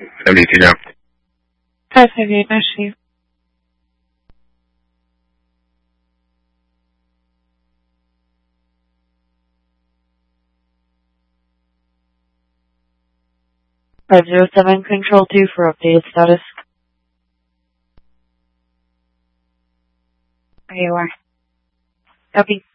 خليكي جنب. حبيبي ماشي. Five 07 Control 2 for updated status. أيوة. Copy.